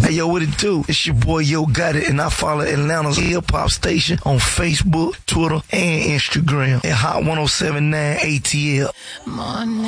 Hey, yo, what it do? It's your boy Yo Got It, and I follow Atlanta's hip-hop station on Facebook, Twitter, and Instagram at Hot 1079 ATL.